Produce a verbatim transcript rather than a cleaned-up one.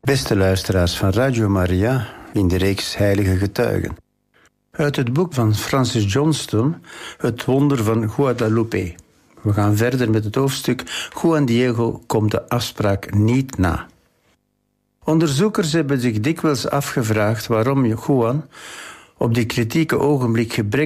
Beste luisteraars van Radio Maria in de reeks Heilige Getuigen. Uit het boek van Francis Johnston, Het wonder van Guadalupe. We gaan verder met het hoofdstuk Juan Diego komt de afspraak niet na. Onderzoekers hebben zich dikwijls afgevraagd waarom Juan op die kritieke ogenblik gebrek